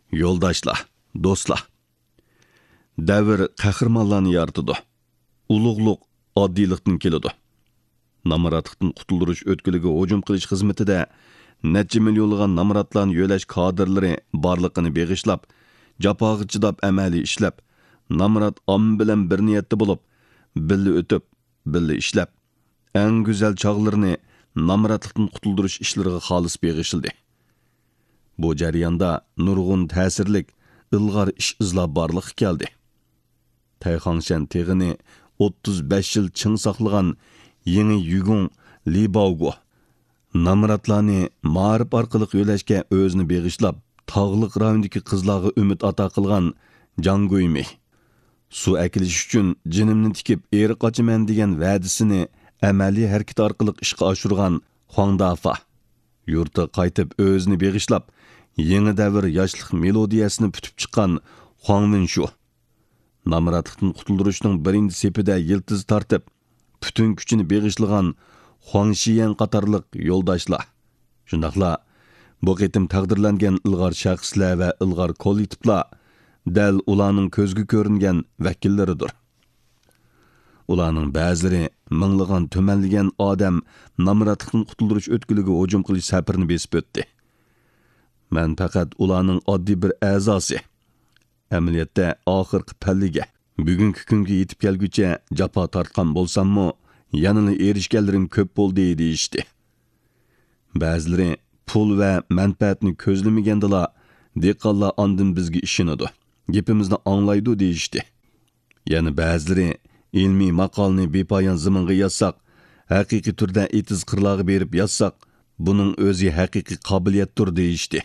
Yo'ldoshlar, do'stlar. Davr qahramonlarni yaratadi. Ulug'liq oddiylikdan keladi. Namratlikdan qutuldirish o'tkiliga hujum qilish xizmatida necha millionlagan namratlarni yo'lash kadrlari borliqini beg'ishlab, jafoga chidab amaliy ishlab, namrat omma bilan bir niyatda bo'lib, birga o'tib, birga ishlab, eng go'zal chog'larini namratlikdan qutuldirish ishlariga xolis beg'ishildi. Bu jarayonda nurg'un ta'sirlik, ilg'or ish izlab borliq keldi. Tayxangshan teg'ini 35 yil ching saqlagan yangi yugun Libaugo namratlarni ma'rif orqali yo'lashga o'zini beg'ishlab, tog'liq rayondagi qizlarga umid ato qilgan Janguymi. Su akilish uchun jinimni tikib eri qochaman degan va'dasini amaliy harakat orqali ishga oshirgan Huangdafa. Yurtga qaytib o'zini beg'ishlab, yangi davr yoshlik melodiyasini putib chiqqan Huangminshu. Namratlikdan qutuldirishning birinchi sepida yiltiz tortib, butun kuchini beg'ishlagan Huang Shiyan qatorliq yo'ldoshlar. Shundaqla bu qitim taqdirlangan ilg'or shaxslar va ilg'or kollektivlar dal ularning ko'zga ko'ringan vakillaridir. Ularning ba'zilari minglagan tumanlagan odam namratlikdan qutuldirish o'tkiliga hujum qilish safarini besib o'tdi. Men faqat ularning oddiy bir a'zosi. Amaliyotda oxirgi palliga bugungi kunga yetib kelguncha jafo tortgan bo'lsam-mu, yanada erishganlarim ko'p bo'ldi deyishdi. Ba'zilari pul va manfaatni ko'zlamagandilar, dehqonlar ondan bizga ishonadi, gapimizni anglaydi deyishdi. Yana ba'zilari ilmiy maqolni bepoyon zamonga yozsak, haqiqiy turda etiz qirlarga berib yozsak, buning o'zi haqiqiy qobiliyatdir deyishdi.